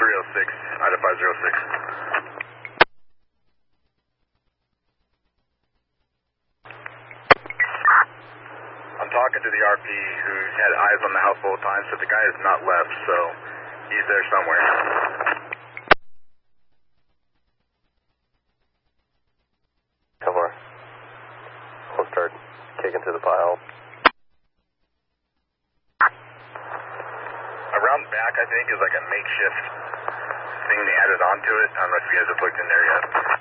306, Ida 506. I'm talking to the RP who had eyes on the house the whole time, so the guy has not left, so he's there somewhere. Come on. We'll start kicking to the pile. Around back, I think, is like a makeshift thing they added onto it. I don't know if you guys have looked in there yet.